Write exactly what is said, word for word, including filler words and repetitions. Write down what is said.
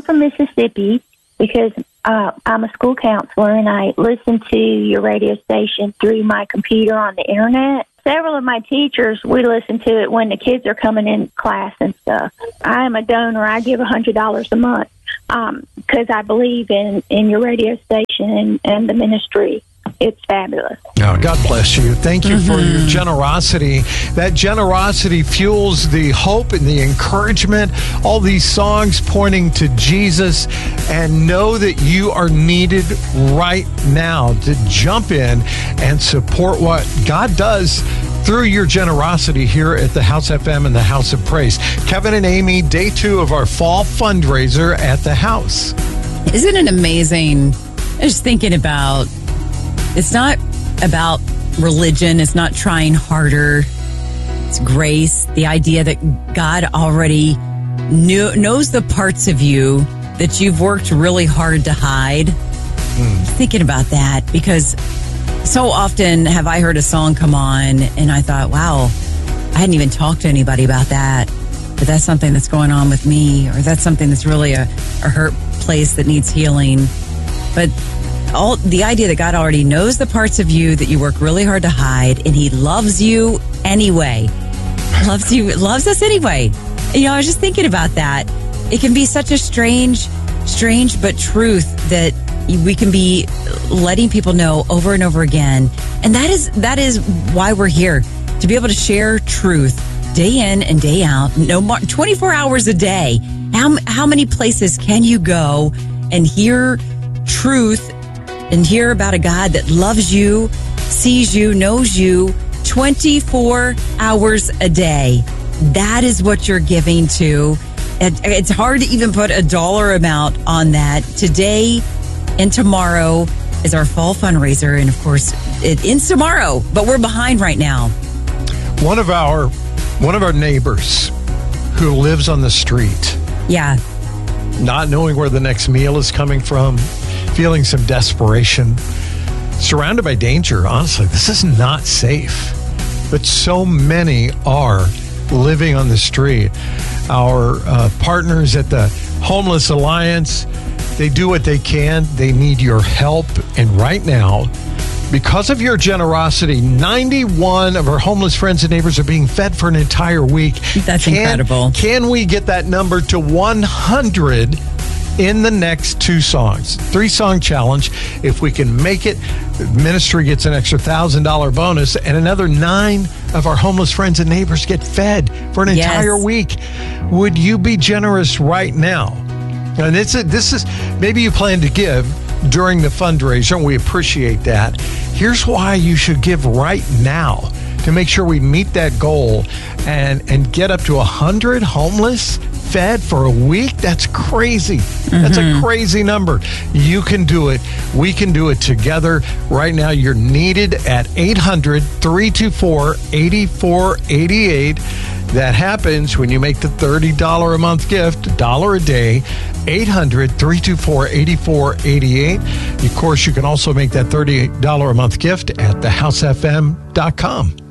from Mississippi because uh, I'm a school counselor and I listen to your radio station through my computer on the internet. Several of my teachers, we listen to it when the kids are coming in class and stuff. I am a donor. I give one hundred dollars a month because um, I believe in, in your radio station and, and the ministry. It's fabulous. Oh, God bless you. Thank you mm-hmm. for your generosity. That generosity fuels the hope and the encouragement. All these songs pointing to Jesus. And know that you are needed right now to jump in and support what God does through your generosity here at the House F M and the House of Praise. Kevin and Amy, day two of our fall fundraiser at the house. Isn't it amazing? I was thinking about It's not about religion. It's not trying harder. It's grace. The idea that God already knew, knows the parts of you that you've worked really hard to hide. Mm. Thinking about that because so often have I heard a song come on and I thought, wow, I hadn't even talked to anybody about that. But that's something that's going on with me, or that's something that's really a, a hurt place that needs healing. But all the idea that God already knows the parts of you that you work really hard to hide, and He loves you anyway. Loves you, loves us anyway. You know, I was just thinking about that. It can be such a strange, strange but truth that we can be letting people know over and over again. And that is that is why we're here, to be able to share truth day in and day out, no more twenty-four hours a day. How how many places can you go and hear truth and hear about a God that loves you, sees you, knows you twenty-four hours a day? That is what you're giving to. It's hard to even put a dollar amount on that. Today and tomorrow is our fall fundraiser. And of course, it ends tomorrow, but we're behind right now. One of our, one of our neighbors who lives on the street. Yeah. Not knowing where the next meal is coming from, feeling some desperation, surrounded by danger. Honestly, this is not safe. But so many are living on the street. Our uh, partners at the Homeless Alliance, they do what they can. They need your help. And right now, because of your generosity, ninety-one of our homeless friends and neighbors are being fed for an entire week. That's can, incredible. Can we get that number to one hundred in the next two songs? Three-song challenge. If we can make it, the ministry gets an extra one thousand dollars bonus, and another nine of our homeless friends and neighbors get fed for an yes. entire week. Would you be generous right now? And this is, this is, maybe you plan to give during the fundraiser, and we appreciate that. Here's why you should give right now to make sure we meet that goal and, and get up to one hundred homeless fed for a week. That's crazy. Mm-hmm. That's a crazy number. You can do it. We can do it together. Right now, you're needed at eight hundred, three two four, eight four eight eight. That happens when you make the thirty dollars a month gift, a dollar a day, eight hundred, three two four, eight four eight eight. Of course, you can also make that thirty dollars a month gift at the house f m dot com.